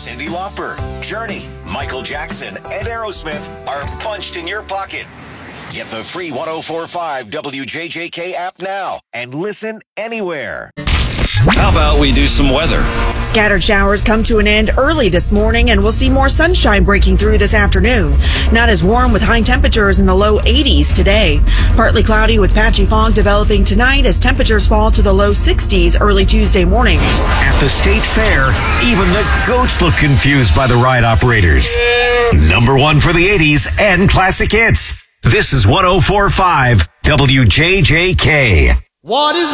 Cyndi Lauper, Journey, Michael Jackson, and Aerosmith are bunched in your pocket. Get the free 104.5 WJJK app now and listen anywhere. How about we do some weather? Scattered showers come to an end early this morning, and we'll see more sunshine breaking through this afternoon. Not as warm with high temperatures in the low 80s today. Partly cloudy with patchy fog developing tonight as temperatures fall to the low 60s early Tuesday morning. At the State Fair, even the goats look confused by the ride operators. Number one for the 80s and classic hits. This is 104.5 WJJK. What is